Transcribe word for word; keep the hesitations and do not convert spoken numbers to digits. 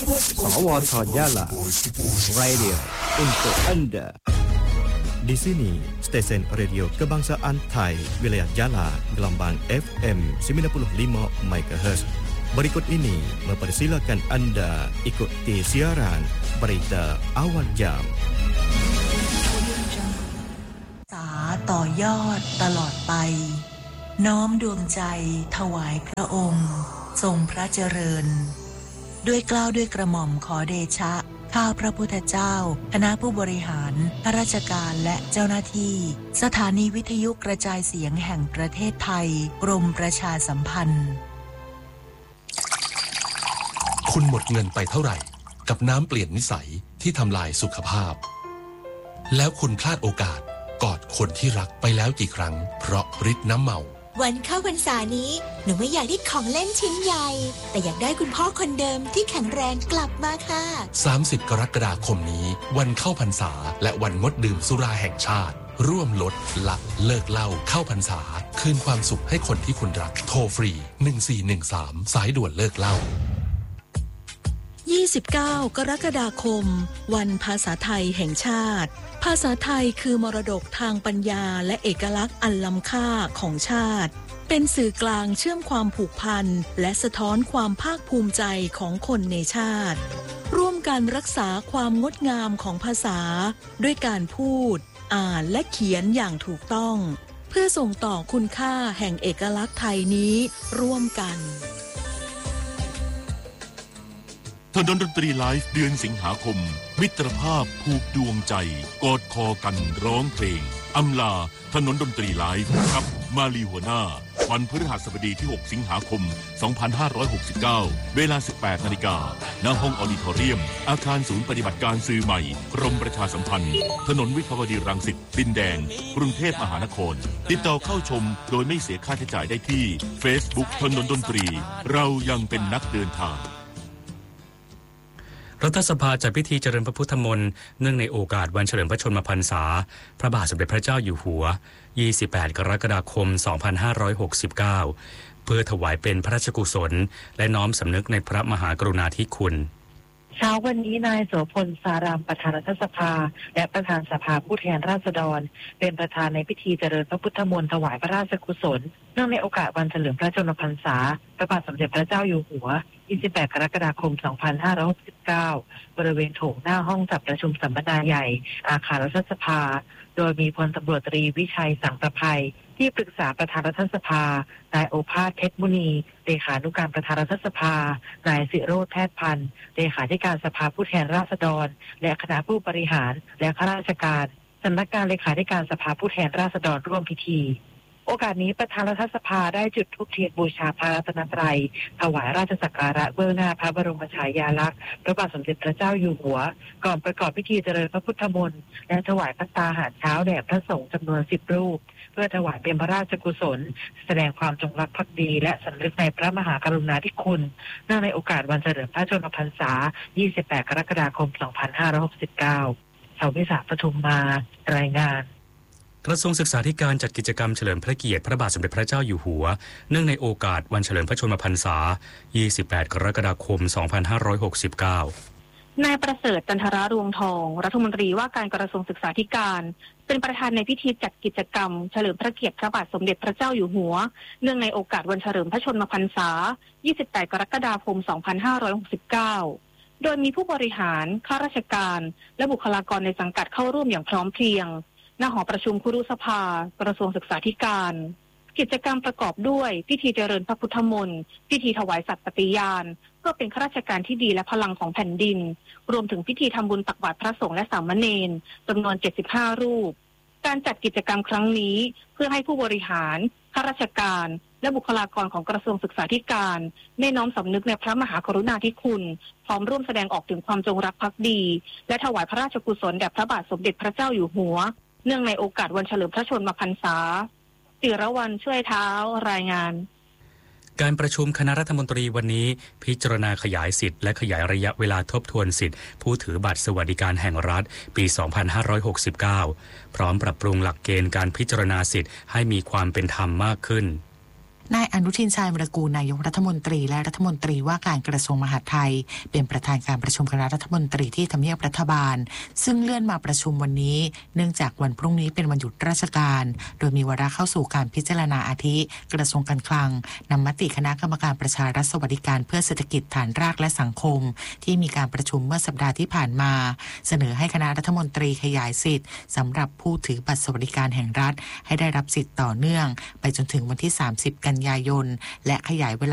สวทYala Radio untuk Anda. Di sini stesen radio kebangsaan Thai wilayah Yala gelombang F M sembilan puluh lima megahertz. Berikut ini mempersilakan Anda ikuti siaran berita awal jam. สาต่อยอดตลอดไปน้อมดวงใจถวายพระองค์ทรงพระเจริญด้วยเกล้าด้วยกระหม่อมขอเดชะข้าพระพุทธเจ้าคณะผู้บริหารข้าราชการและเจ้าหน้าที่สถานีวิทยุกระจายเสียงแห่งประเทศไทยกรมประชาสัมพันธ์คุณหมดเงินไปเท่าไหร่กับน้ำเปลี่ยนนิสัยที่ทำลายสุขภาพแล้วคุณพลาดโอกาสกอดคนที่รักไปแล้วกี่ครั้งเพราะฤทธิ์น้ำเมาวันเข้าพรรษานี้หนูไม่อยากได้ของเล่นชิ้นใหญ่แต่อยากได้คุณพ่อคนเดิมที่แข็งแรงกลับมาค่ะสามสิบกรกฎาคมนี้วันเข้าพรรษาและวันงดดื่มสุราแห่งชาติร่วมลดละเลิกเหล้าเข้าพรรษาคืนความสุขให้คนที่คุณรักโทรฟรีหนึ่งสี่หนึ่งสามสายด่วนเลิกเหล้ายี่สิบเก้ากรกฎาคมวันภาษาไทยแห่งชาติภาษาไทยคือมรดกทางปัญญาและเอกลักษณ์อันล้ำค่าของชาติเป็นสื่อกลางเชื่อมความผูกพันและสะท้อนความภาคภูมิใจของคนในชาติร่วมกันรักษาความงดงามของภาษาด้วยการพูดอ่านและเขียนอย่างถูกต้องเพื่อส่งต่อคุณค่าแห่งเอกลักษณ์ไทยนี้ร่วมกันถนนดนตรีไลฟ์เดือนสิงหาคมมิตรภาพผูกดวงใจกอดคอกันร้องเพลงอำลาถนนดนตรีไลฟ์กับมาลีหัวหน้าวันพฤหัสบดีที่หกสิงหาคมสองพันห้าร้อยหกสิบเก้าเวลา สิบแปดนาฬิกา ณ ห้องออดิทอเรียมอาคารศูนย์ปฏิบัติการสื่อใหม่กรมประชาสัมพันธ์ถนนวิภาวดีรังสิตดินแดงกรุงเทพมหานครติดต่อเข้าชมโดยไม่เสียค่าใช้จ่ายได้ที่ Facebook ถนนดนตรีเรายังเป็นนักเดินทางรัฐสภาจัดพิธีเจริญพระพุทธมนต์เนื่องในโอกาสวันเฉลิมพระชนมพรรษาพระบาทสมเด็จพระเจ้าอยู่หัวยี่สิบแปดกรกฎาคมสองพันห้าร้อยหกสิบเก้าเพื่อถวายเป็นพระราชกุศลและน้อมสำนึกในพระมหากรุณาธิคุณเช้าวันนี้นายโสพลสารามประธานรัฐสภาและประธานสภาผู้แทนราษฎรเป็นประธานในพิธีเจริญพระพุทธมนต์ถวายพระราชกุศลเนื่องในโอกาสวันเฉลิมพระชนมพรรษาพระบาทสมเด็จพระเจ้าอยู่หัวยี่สิบแปดกรกฎาคมสองพันห้าร้อยหกสิบเก้าบริเวณโถงหน้าห้องจัดประชุมสัมมนาใหญ่อาคารรัฐสภาโดยมีพลตำรวจตรีวิชัยสังประภัยที่ปรึกษาประธานรัฐสภานายโอภาสเพชรมุนีเลขานุการประธานรัฐสภานายสิโรจน์แพทย์พันธ์เลขาธิการสภาผู้แทนราษฎรและคณะผู้บริหารและข้าราชการสำนักงานเลขาธิการสภาผู้แทนราษฎรร่วมพิธีโอกาสนี้ประธานรัฐสภาได้จุดธูปเทียนบูชาพระรัตนตรัยถวายราชสักการะเบื้องหน้าพระบรมฉายาลักษณ์พระบาทสมเด็จพระเจ้าอยู่หัวก่อนประกอบพิธีเจริญพระพุทธมนต์และถวายภัตตาหารเช้าแด่พระสงฆ์จำนวนสิบรูปเพื่อถวายเป็นพระราชกุศลแสดงความจงรักภักดีและสำนึกในพระมหากรุณาธิคุณเนื่องในโอกาสวันเฉลิมพระชนมพรรษายี่สิบแปดกรกฎาคมสองพันห้าร้อยหกสิบเก้าชาววิสาปทุมมารายงานกระทรวงศึกษาธิการจัดกิจกรรมเฉลิมพระเกียรติพระบาทสมเด็จพระเจ้าอยู่หัวเนื่องในโอกาสวันเฉลิมพระชนมพรรษายี่สิบแปดกรกฎาคมสองพันห้าร้อยหกสิบเก้านายประเสริฐจันทรารวงทองรัฐมนตรีว่าการกระทรวงศึกษาธิการเป็นประธานในพิธีจัดกิจกรรมเฉลิมพระเกียรติพระบาทสมเด็จพระเจ้าอยู่หัวเนื่องในโอกาสวันเฉลิมพระชนมพรรษายี่สิบแปดกรกฎาคมสองพันห้าร้อยหกสิบเก้าโดยมีผู้บริหารข้าราชการและบุคลากรในสังกัดเข้าร่วมอย่างพร้อมเพรียงณหอประชุมครุสภากระทรวงศึกษาธิการกิจกรรมประกอบด้วยพิธีเจริญพระพุทธมนต์พิธีถวายสัตย์ปฏิญาณเพื่อเป็นข้าราชการที่ดีและพลังของแผ่นดินรวมถึงพิธีทำบุญตักบาตรพระสงฆ์และสามเณรจำนวนเจ็ดสิบห้ารูปการจัดกิจกรรมครั้งนี้เพื่อให้ผู้บริหารข้าราชการและบุคลากรของกระทรวงศึกษาธิการได้น้อมสำนึกในพระมหากรุณาธิคุณพร้อมร่วมแสดงออกถึงความจงรักภักดีและถวายพระราชกุศลแด่พระบาทสมเด็จพระเจ้าอยู่หัวเนื่องในโอกาสวันเฉลิมพระชนมพรรษาจิรวรรณช่วยเท้ารายงานการประชุมคณะรัฐมนตรีวันนี้พิจารณาขยายสิทธิ์และขยายระยะเวลาทบทวนสิทธิ์ผู้ถือบัตรสวัสดิการแห่งรัฐปีสองพันห้าร้อยหกสิบเก้าพร้อมปรับปรุงหลักเกณฑ์การพิจารณาสิทธิ์ให้มีความเป็นธรรมมากขึ้นนายอนุทินชาญวิรากูลนายกรัฐมนตรีและรัฐมนตรีว่าการกระทรวงมหาดไทยเป็นประธานการประชุมคณะรัฐมนตรีที่ทำเนียบรัฐบาลซึ่งเลื่อนมาประชุมวันนี้เนื่องจากวันพรุ่งนี้เป็นวันหยุดราชการโดยมีวาระเข้าสู่การพิจารณาอาทิกระทรวงการคลังนำมติคณะกรรมการประชารัฐสวัสดิการเพื่อเศรษฐกิจฐานรากและสังคมที่มีการประชุมเมื่อสัปดาห์ที่ผ่านมาเสนอให้คณะรัฐมนตรีขยายสิทธิ์สำหรับผู้ถือบัตรสวัสดิการแห่งรัฐให้ได้รับสิทธิ์ต่อเนื่องไปจนถึงวันที่สามสิบกันยายนและขยายเวลา